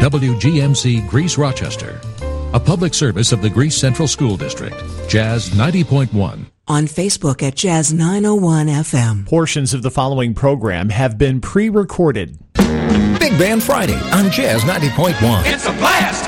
WGMC Greece Rochester. A public service of the Greece Central School District. Jazz 90.1. On Facebook at Jazz 901 FM. Portions of the following program have been pre-recorded. Big Band Friday on Jazz 90.1. It's a blast!